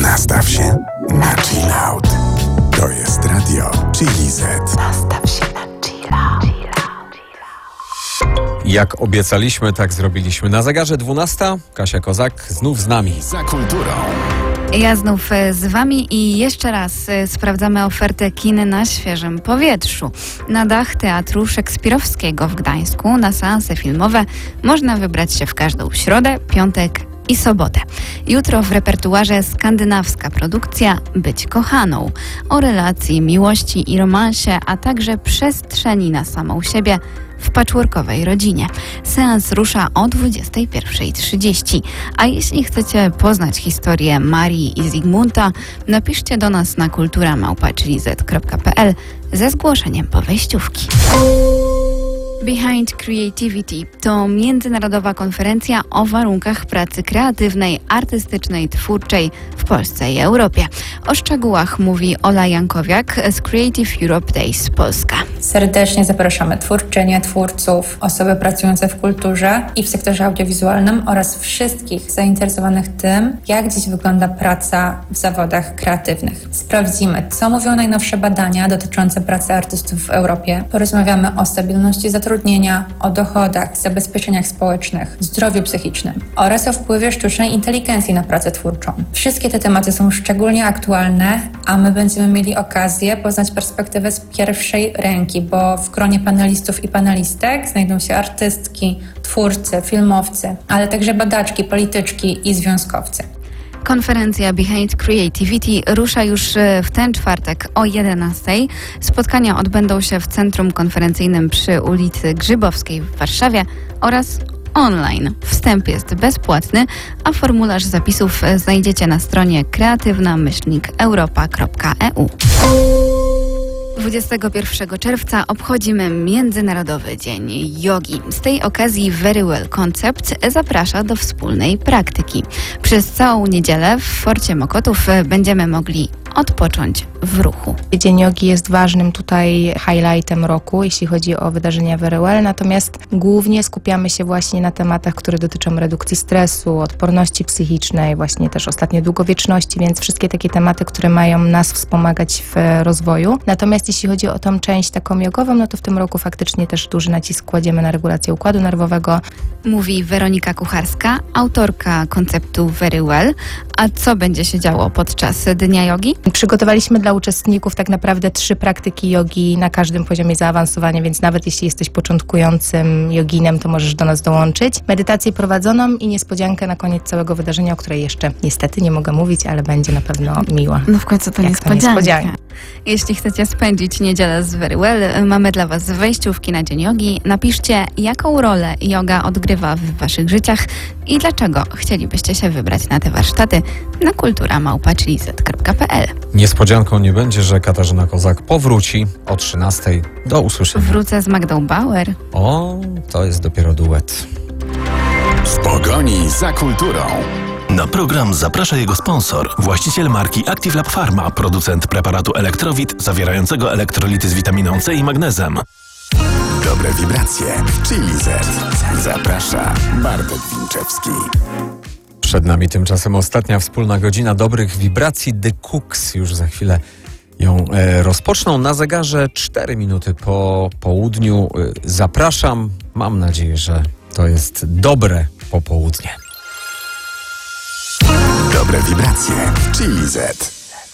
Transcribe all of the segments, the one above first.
Nastaw się na chill out. To jest radio Chili Z. Nastaw się na chill out. Jak obiecaliśmy, tak zrobiliśmy. Na zegarze 12. Kasia Kozak znów z nami. Za kulturą. Ja znów z Wami i jeszcze raz sprawdzamy ofertę kin na świeżym powietrzu. Na dach Teatru Szekspirowskiego w Gdańsku na seanse filmowe można wybrać się w każdą środę, piątek i sobotę. Jutro w repertuarze skandynawska produkcja Być kochaną o relacji, miłości i romansie, a także przestrzeni na samą siebie w patchworkowej rodzinie. Seans rusza o 21:30. A jeśli chcecie poznać historię Marii i Zygmunta, napiszcie do nas na kultura@chiliz.pl ze zgłoszeniem po wejściówki. Behind Creativity to międzynarodowa konferencja o warunkach pracy kreatywnej, artystycznej, twórczej w Polsce i Europie. O szczegółach mówi Ola Jankowiak z Creative Europe Days Polska. Serdecznie zapraszamy twórczynie, twórców, osoby pracujące w kulturze i w sektorze audiowizualnym oraz wszystkich zainteresowanych tym, jak dziś wygląda praca w zawodach kreatywnych. Sprawdzimy, co mówią najnowsze badania dotyczące pracy artystów w Europie. Porozmawiamy o stabilności zatrudnienia, o dochodach, zabezpieczeniach społecznych, zdrowiu psychicznym oraz o wpływie sztucznej inteligencji na pracę twórczą. Wszystkie te tematy są szczególnie aktualne, a my będziemy mieli okazję poznać perspektywę z pierwszej ręki, bo w gronie panelistów i panelistek znajdą się artystki, twórcy, filmowcy, ale także badaczki, polityczki i związkowcy. Konferencja Behind Creativity rusza już w ten czwartek o 11:00. Spotkania odbędą się w Centrum Konferencyjnym przy ulicy Grzybowskiej w Warszawie oraz online. Wstęp jest bezpłatny, a formularz zapisów znajdziecie na stronie kreatywna-europa.eu. 21 czerwca obchodzimy Międzynarodowy Dzień Jogi. Z tej okazji Very Well Concept zaprasza do wspólnej praktyki. Przez całą niedzielę w Forcie Mokotów będziemy mogli odpocząć w ruchu. Dzień Jogi jest ważnym tutaj highlightem roku, jeśli chodzi o wydarzenia Very Well, natomiast głównie skupiamy się właśnie na tematach, które dotyczą redukcji stresu, odporności psychicznej, właśnie też ostatnio długowieczności, więc wszystkie takie tematy, które mają nas wspomagać w rozwoju. Natomiast jeśli chodzi o tą część taką jogową, no to w tym roku faktycznie też duży nacisk kładziemy na regulację układu nerwowego. Mówi Weronika Kucharska, autorka konceptu Very Well. A co będzie się działo podczas Dnia Jogi? Przygotowaliśmy dla uczestników tak naprawdę 3 praktyki jogi na każdym poziomie zaawansowania, więc nawet jeśli jesteś początkującym joginem, to możesz do nas dołączyć. Medytację prowadzoną i niespodziankę na koniec całego wydarzenia, o której jeszcze niestety nie mogę mówić, ale będzie na pewno miła. No w końcu to niespodzianka. Jeśli chcecie spędzić niedzielę z Very Well, mamy dla Was wejściówki na Dzień Jogi. Napiszcie, jaką rolę joga odgrywa w Waszych życiach i dlaczego chcielibyście się wybrać na te warsztaty na kultura@chiliz.pl. Niespodzianką nie będzie, że Katarzyna Kozak powróci o 13:00. Do usłyszenia. Wrócę z Magdą Bauer. O, to jest dopiero duet. W pogoni za kulturą. Na program zaprasza jego sponsor, właściciel marki Active Lab Pharma, producent preparatu Elektrowit zawierającego elektrolity z witaminą C i magnezem. Dobre wibracje w Chili Z. Zaprasza Bartek Winczewski. Przed nami tymczasem ostatnia wspólna godzina dobrych wibracji. The Cooks już za chwilę ją rozpoczną. Na zegarze 4 minuty po południu. Zapraszam. Mam nadzieję, że to jest dobre popołudnie. Dobre wibracje w Chili Z.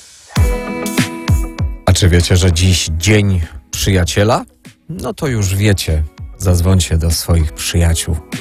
A czy wiecie, że dziś Dzień Przyjaciela? No to już wiecie. Zadzwońcie do swoich przyjaciół.